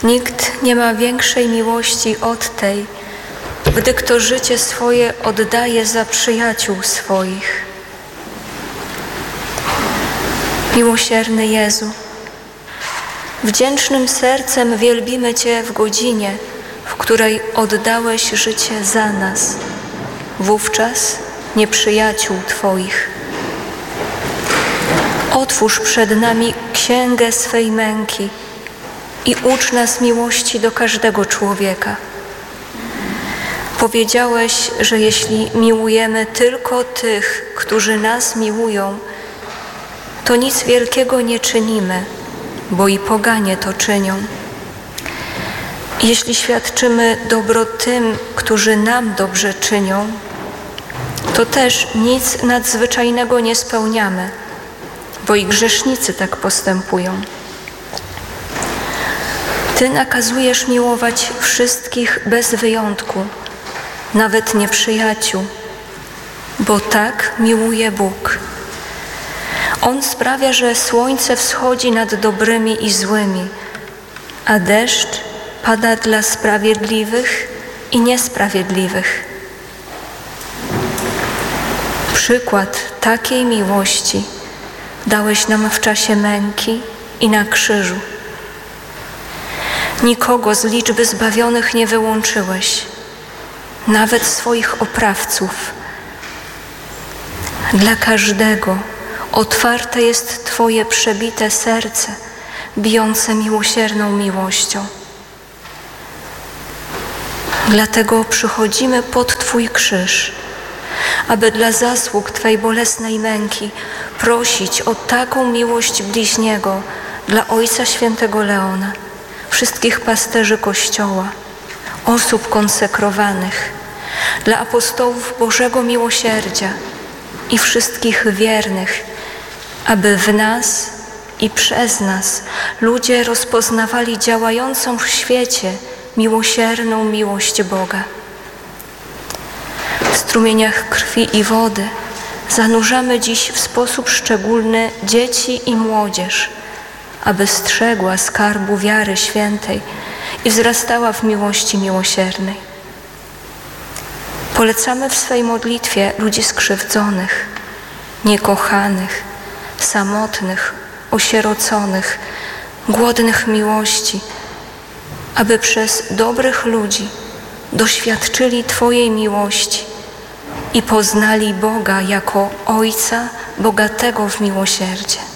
Nikt nie ma większej miłości od tej, gdy kto życie swoje oddaje za przyjaciół swoich. Miłosierny Jezu, wdzięcznym sercem wielbimy Cię w godzinie, w której oddałeś życie za nas, wówczas nieprzyjaciół Twoich. Otwórz przed nami księgę swej męki i ucz nas miłości do każdego człowieka. Powiedziałeś, że jeśli miłujemy tylko tych, którzy nas miłują, to nic wielkiego nie czynimy, bo i poganie to czynią. Jeśli świadczymy dobro tym, którzy nam dobrze czynią, to też nic nadzwyczajnego nie spełniamy, bo i grzesznicy tak postępują. Ty nakazujesz miłować wszystkich bez wyjątku, nawet nieprzyjaciół, bo tak miłuje Bóg. On sprawia, że słońce wschodzi nad dobrymi i złymi, a deszcz pada dla sprawiedliwych i niesprawiedliwych. Przykład takiej miłości dałeś nam w czasie męki i na krzyżu. Nikogo z liczby zbawionych nie wyłączyłeś, nawet swoich oprawców. Dla każdego otwarte jest Twoje przebite serce, bijące miłosierną miłością. Dlatego przychodzimy pod Twój krzyż, aby dla zasług Twej bolesnej męki prosić o taką miłość bliźniego dla Ojca Świętego Leona, wszystkich pasterzy Kościoła, osób konsekrowanych, dla apostołów Bożego Miłosierdzia i wszystkich wiernych, aby w nas i przez nas ludzie rozpoznawali działającą w świecie miłosierną miłość Boga. W strumieniach krwi i wody zanurzamy dziś w sposób szczególny dzieci i młodzież, aby strzegła skarbu wiary świętej i wzrastała w miłości miłosiernej. Polecamy w swej modlitwie ludzi skrzywdzonych, niekochanych, samotnych, osieroconych, głodnych miłości, aby przez dobrych ludzi doświadczyli Twojej miłości i poznali Boga jako Ojca bogatego w miłosierdzie.